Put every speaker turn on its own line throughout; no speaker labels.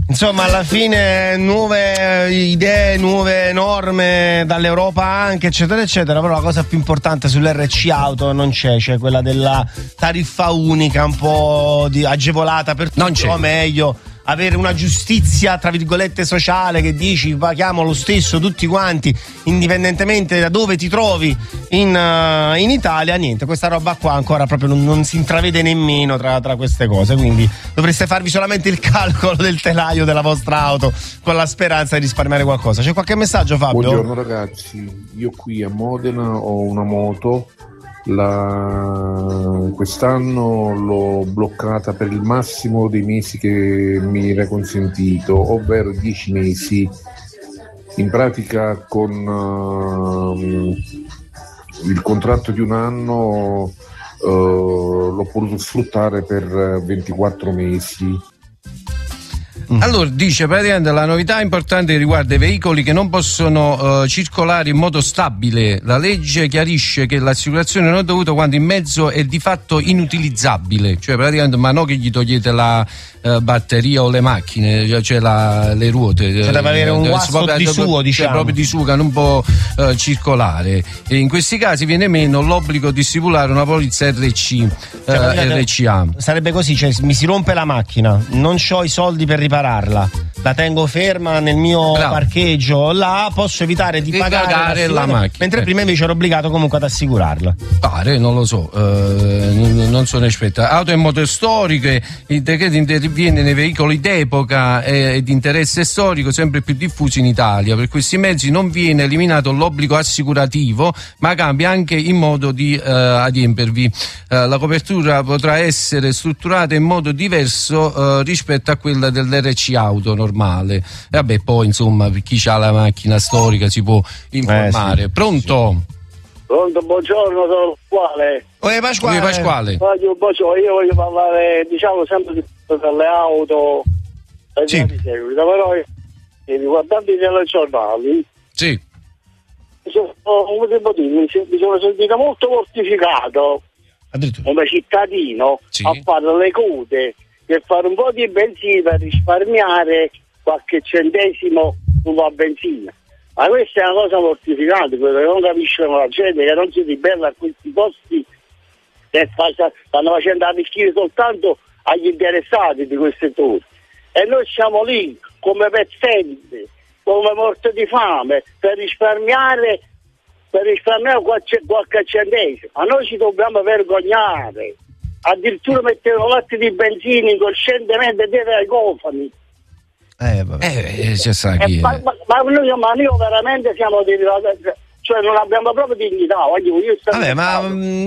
Insomma, alla fine nuove idee, nuove norme dall'Europa anche, eccetera, eccetera, però la cosa più importante sull'RC auto non c'è quella della tariffa unica un po' agevolata per tutti,
non c'è.
O meglio, avere una giustizia tra virgolette sociale che dici paghiamo lo stesso tutti quanti indipendentemente da dove ti trovi in Italia. Niente, questa roba qua ancora proprio non si intravede nemmeno tra queste cose, quindi dovreste farvi solamente il calcolo del telaio della vostra auto con la speranza di risparmiare qualcosa. C'è qualche messaggio, Fabio?
Buongiorno ragazzi, io qui a Modena ho una moto, quest'anno l'ho bloccata per il massimo dei mesi che mi era consentito, ovvero 10 mesi. In pratica con il contratto di un anno l'ho potuto sfruttare per 24 mesi.
Allora, dice praticamente la novità importante riguarda i veicoli che non possono circolare in modo stabile. La legge chiarisce che l'assicurazione non è dovuta quando il mezzo è di fatto inutilizzabile, cioè praticamente, ma non che gli togliete la batteria o le macchine, cioè le ruote.
Cioè deve avere un guasto di suo, diciamo.
Proprio di suo, che non può circolare. E in questi casi viene meno l'obbligo di stipulare una polizza RCA.
Sarebbe così, cioè mi si rompe la macchina, non ho i soldi per ripararla, la tengo ferma nel mio parcheggio, là posso evitare di pagare
la macchina,
mentre prima invece ero obbligato comunque ad assicurarla.
Pare, non lo so, non sono esperto. Auto e moto storiche, il decreto interviene nei veicoli d'epoca e di interesse storico sempre più diffusi in Italia. Per questi mezzi non viene eliminato l'obbligo assicurativo, ma cambia anche il modo di adempervi. La copertura potrà essere strutturata in modo diverso rispetto a quella dell'RC auto normale. E vabbè, poi insomma, per chi ha la macchina storica si può informare.
Sì.
Pronto?
Pronto, buongiorno, sono Pasquale.
Pasquale.
Io voglio parlare, diciamo, sempre delle auto
sì.
Di seguito, però riguardanti i telegiornali,
sì.
mi sono sentito molto mortificato come cittadino a fare le code per fare un po' di benzina per risparmiare qualche centesimo sulla benzina. Ma questa è una cosa mortificante, perché non capiscono la gente che non si ribella a questi costi che stanno facendo arricchire soltanto agli interessati di quel settore. E noi siamo lì come pezzenti, come morti di fame, per risparmiare qualche centesimo. Ma noi ci dobbiamo vergognare. Addirittura mettere latte di benzina incoscientemente dietro ai cofani.
C'è sa chi
ma noi veramente siamo cioè non abbiamo proprio dignità.
Vabbè, ma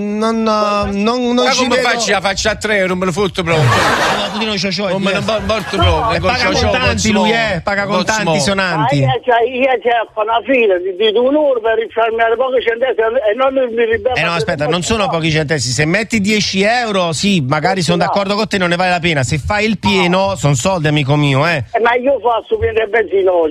non ci
come
vedo...
la faccia a 3 euro, non me lo fotto proprio. Non me ne porto proprio.
Paga contanti lui, paga contanti sonanti.
Io c'è una fila di un'ora per risparmiare pochi centesimi e non mi ribello.
No, aspetta, non sono pochi centesimi. Se metti 10 euro, sì, magari sono d'accordo con te, non ne vale la pena. Se fai il pieno, sono soldi, amico mio,
Ma io faccio pieno benzina,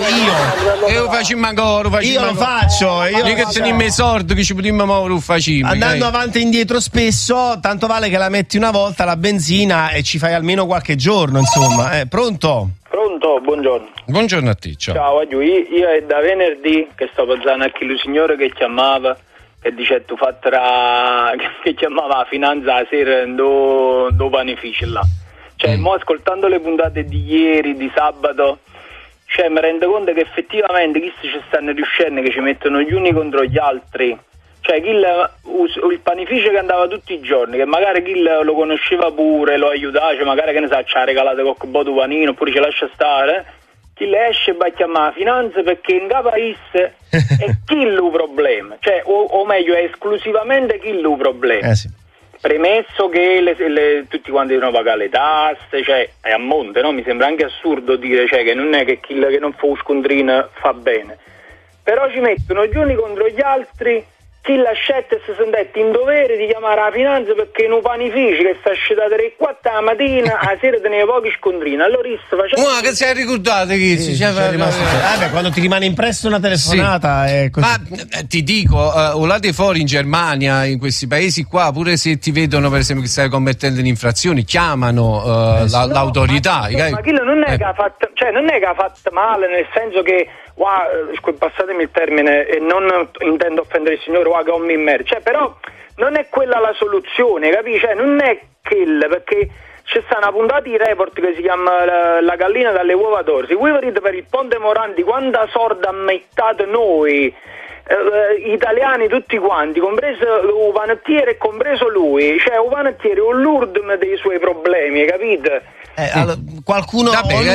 io faccio ancora,
io lo faccio.
Io che teniamo i soldi che ci potremmo muovere facciamo.
Andando avanti e indietro spesso, tanto vale che la metti una volta la benzina e ci fai almeno qualche giorno, insomma. Pronto?
Pronto, buongiorno.
Buongiorno a te, ciao.
Ciao, io è da venerdì che sto pensando a quello signore che chiamava, che dice tu fatterà, che chiamava la finanza la sera do panificio là. Cioè, mo ascoltando le puntate di ieri, di sabato, cioè mi rendo conto che effettivamente questi ci stanno riuscendo, che ci mettono gli uni contro gli altri. Cioè il panificio che andava tutti i giorni, che magari chi lo conosceva pure, lo aiutava, cioè magari che ne sa, ci ha regalato qualche boto panino oppure ce lascia stare, chi le esce e va a chiamare la finanza perché in capo a isse è chi il problema, cioè o meglio è esclusivamente chi il problema.
Sì.
Premesso che tutti quanti devono pagare le tasse, cioè è a monte, no? Mi sembra anche assurdo dire, cioè, che non è che chi che non fa scontrino fa bene, però ci mettono gli uni contro gli altri, Stilla Scette si sentette in dovere di chiamare la finanza perché in un panificio che sta uscita alle 4 la mattina a sera teneva pochi scontrini. Allora
ma che sei ricordato che
quando ti rimane impresso una telefonata è così.
Ma ti dico, volate fuori in Germania, in questi paesi qua, pure se ti vedono per esempio che stai commettendo un'infrazione, chiamano l'autorità.
Ma quello non è che ha fatto, cioè non è che ha fatto male, nel senso che passatemi il termine e non intendo offendere il signore che ho in merda, cioè però non è quella la soluzione, capisci? Cioè, non è quella, perché c'è sta una puntata di Report che si chiama La gallina dalle uova d'oro. Se voi vedete per il Ponte Morandi quanta sorda ammettate noi italiani tutti quanti, compreso il panettiere e compreso lui, cioè un panettiere è un l'urdine dei suoi problemi, capite?
Qualcuno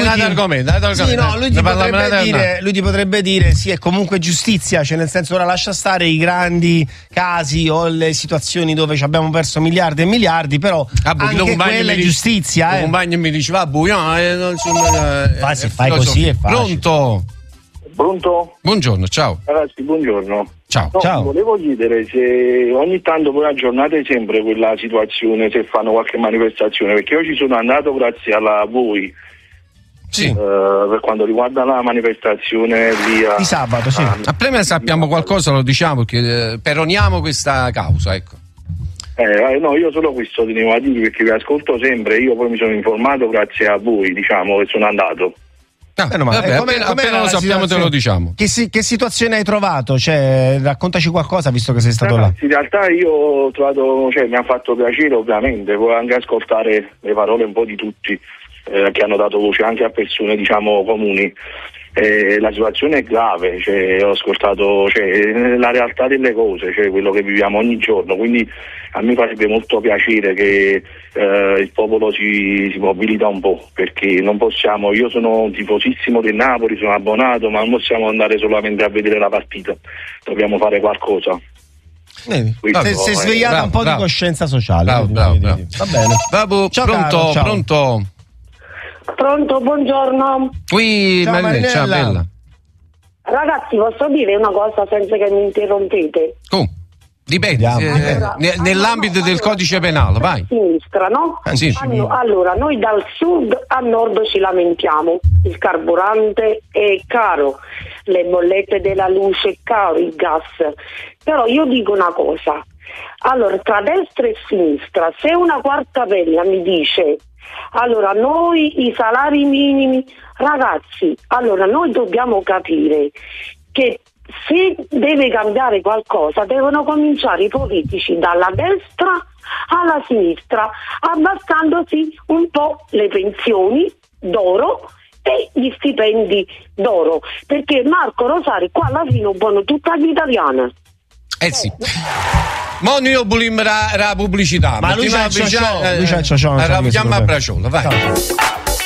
lui ti potrebbe dire sì, è comunque giustizia, cioè nel senso, ora lascia stare i grandi casi o le situazioni dove ci abbiamo perso miliardi e miliardi, però anche quella è giustizia.
Il compagno mi diceva
fai così è facile.
Pronto?
Buongiorno, ciao.
Ragazzi, buongiorno.
Ciao.
No,
Ciao.
Volevo chiedere se ogni tanto voi aggiornate sempre quella situazione, se fanno qualche manifestazione, perché io ci sono andato grazie a voi.
Sì.
Per quanto riguarda la manifestazione
di sabato, sì.
Appena sappiamo qualcosa lo diciamo, che peroniamo questa causa, ecco.
No, io solo questo tenevo a dire, perché vi ascolto sempre, io poi mi sono informato grazie a voi, diciamo, che sono andato.
Appena lo sappiamo te lo diciamo.
Che situazione hai trovato? Cioè, raccontaci qualcosa, visto che sei stato là.
In realtà io ho trovato, mi ha fatto piacere ovviamente, poi anche ascoltare le parole un po' di tutti che hanno dato voce anche a persone, diciamo, comuni. La situazione è grave, ho ascoltato la realtà delle cose, quello che viviamo ogni giorno, quindi a me farebbe molto piacere che il popolo si mobilita un po', perché non possiamo, io sono un tifosissimo del Napoli, sono abbonato, ma non possiamo andare solamente a vedere la partita, dobbiamo fare qualcosa.
Si è svegliata un po' di coscienza sociale.
Bravo.
Va bene.
Ciao, pronto?
Pronto, buongiorno.
Qui, ciao Bella.
Ragazzi, posso dire una cosa senza che mi interrompete?
Dipende, nell'ambito del codice penale, vai.
Sinistra, no?
Sì.
Allora, noi dal sud a nord ci lamentiamo, il carburante è caro, le bollette della luce è caro, il gas. Però io dico una cosa, allora tra destra e sinistra, se una quarta pella mi dice allora noi i salari minimi, ragazzi, allora noi dobbiamo capire che se deve cambiare qualcosa devono cominciare i politici dalla destra alla sinistra, abbassandosi un po' le pensioni d'oro e gli stipendi d'oro, perché Marco Rosari qua alla fine è buono tutta gli italiani.
Sì. Ma noi vogliamo la pubblicità.
Ma lui c'ha il ciocione.
Chiama a Braciola, vai.